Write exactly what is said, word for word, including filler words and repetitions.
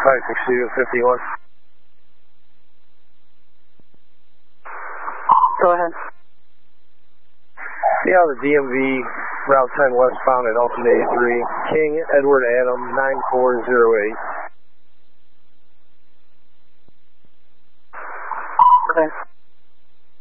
five six two fifty-one. Go ahead. See how the D M V Route ten westbound at Elton eighty-three, King Edward Adam nine four zero eight. Okay.